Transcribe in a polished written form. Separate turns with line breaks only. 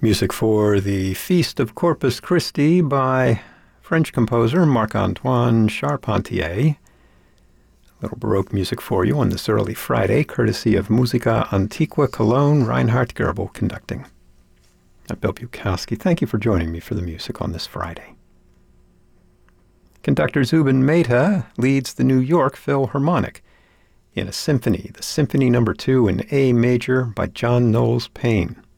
Music for the Feast of Corpus Christi by French composer Marc-Antoine Charpentier. Little Baroque music for you on this early Friday, courtesy of Musica Antiqua Cologne, Reinhard Goebel conducting. I'm Bill Bukowski. Thank you for joining me for the music on this Friday. Conductor Zubin Mehta leads the New York Philharmonic in a symphony, the Symphony No. 2 in A major by John Knowles Paine.